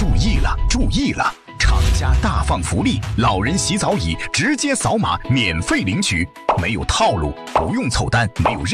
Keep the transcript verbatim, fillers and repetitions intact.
注意了，注意了！厂家大放福利，老人洗澡椅直接扫码免费领取，没有套路，不用凑单，没有任